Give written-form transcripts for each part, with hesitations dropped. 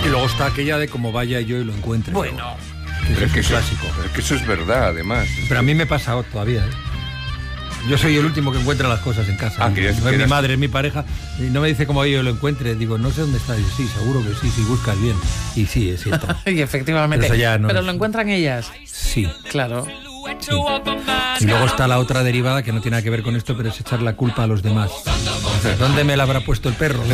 Y luego está aquella de como vaya yo y lo encuentre. Bueno. Pero es que es eso, clásico. es que eso es verdad, además. Pero a mí me pasa todavía, ¿eh? Yo soy el último que encuentra las cosas en casa. Ah, que no es mi madre, es mi pareja. Y no me dice cómo yo lo encuentre. Digo, no sé dónde está. Y sí, seguro que sí, si buscas bien. Y sí, es cierto. Y efectivamente. Pero eso ya no Pero es- lo encuentran ellas. Sí. Claro. Sí. Y luego está la otra derivada que no tiene nada que ver con esto, pero es echar la culpa a los demás. ¿Dónde me la habrá puesto el perro?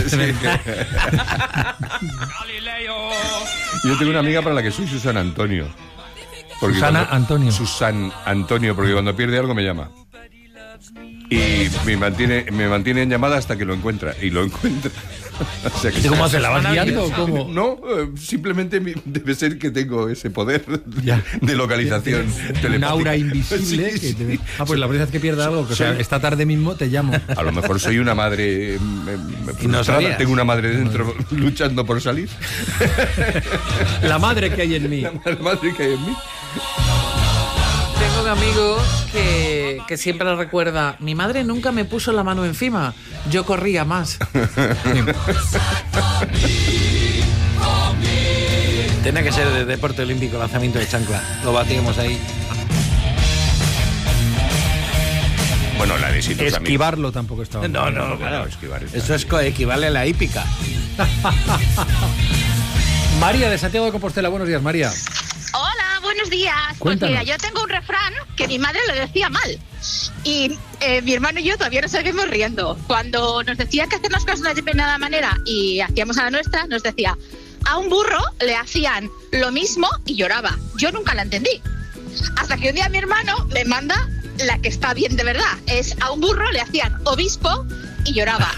Yo tengo una amiga para la que soy Susan Antonio. Susana Antonio. Susan Antonio, porque cuando pierde algo me llama. Y me mantiene en llamada hasta que lo encuentra. Y lo encuentra. O sea que ¿Y cómo hace? ¿La vas guiando o cómo? No, simplemente debe ser que tengo ese poder Ya. de localización Un telepática. aura invisible. Sí, Que te... sí. pues la próxima vez que pierda algo, que, o sea, esta tarde mismo te llamo. A lo mejor soy una madre frustrada. sabías. Tengo una madre dentro luchando por salir. La madre que hay en mí. La madre que hay en mí. Tengo un amigo que siempre recuerda, mi madre nunca me puso la mano encima, yo corría más. Tiene que ser de deporte olímpico, lanzamiento de chancla. Lo batíamos ahí. Bueno, la de si tus amigos- Esquivarlo tampoco estaba. No, no, Claro, claro. esquivar. Eso es equivale a la hípica. María de Santiago de Compostela, buenos días, María. Hola, buenos días. Pues Cuéntanos. mira, yo tengo un refrán que mi madre lo decía mal. Y mi hermano y yo todavía nos seguimos riendo. Cuando nos decía que hacer las cosas de determinada manera y hacíamos a la nuestra, nos decía, a un burro le hacían lo mismo y lloraba. Yo nunca la entendí. Hasta que un día mi hermano me manda la que está bien de verdad. Es a un burro le hacían obispo y lloraba.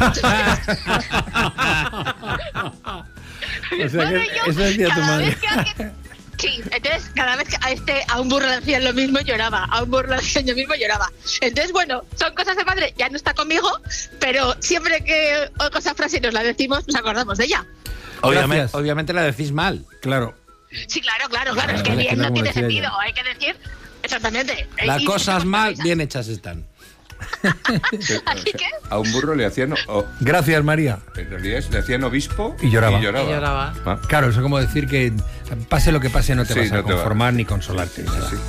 O sea, Bueno, que yo, eso decía tu cada madre. vez que alguien- Sí, entonces cada vez que a un burro le hacían lo mismo lloraba, a un burro le hacían lo mismo lloraba. Entonces, bueno, son cosas de madre, ya no está conmigo, pero siempre que oigo esa frase y nos la decimos, nos acordamos de ella. Gracias. Obviamente la decís mal. Claro. Sí, claro, es que es que bien no, no como tiene decía sentido, ella. hay que decir exactamente. Las Y- cosas mal, Así bien hechas están. que, A un burro le hacían... Gracias, María. en realidad le hacían obispo Y lloraba. Y lloraba. Ah. Claro, eso es como decir que pase lo que pase no te Sí, vas a no te va. conformar ni consolarte. Sí, sí.